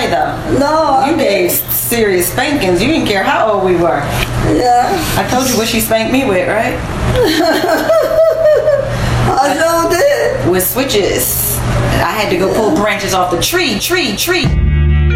play though. No, You gave serious spankings. You didn't care how old we were. Yeah. I told you what she spanked me with, right? I sure did. With switches. I had to go pull branches off the tree.